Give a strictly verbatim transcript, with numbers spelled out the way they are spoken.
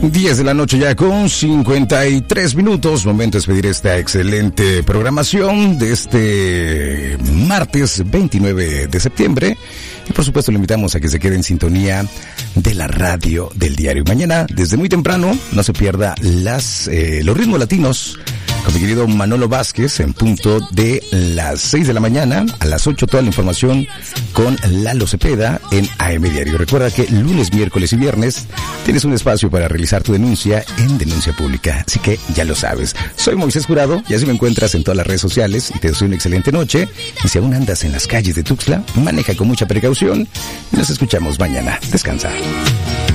diez de la noche ya con cincuenta y tres minutos. Momento de despedir esta excelente programación de este martes veintinueve de septiembre. Y por supuesto le invitamos a que se quede en sintonía de la radio del diario. Mañana, desde muy temprano, no se pierda las eh, los ritmos latinos con mi querido Manolo Vázquez en punto de las seis de la mañana. A las ocho toda la información con Lalo Cepeda en A M Diario. Recuerda que lunes, miércoles y viernes tienes un espacio para realizar tu denuncia en Denuncia Pública. Así que ya lo sabes. Soy Moisés Jurado y así me encuentras en todas las redes sociales y te deseo una excelente noche. Y si aún andas en las calles de Tuxtla, maneja con mucha precaución y nos escuchamos mañana. Descansa.